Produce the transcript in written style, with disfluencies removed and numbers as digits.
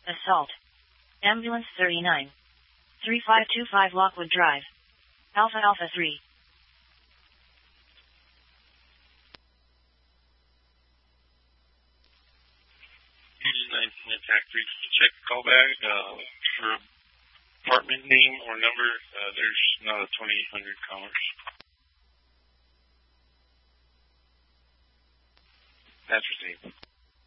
Assault. Ambulance 39. 3525 Lockwood Drive. Alpha Alpha 3. Agent 19 attack 3. Can you check the callback for apartment name or number? There's not a 2800 Commerce. That's received.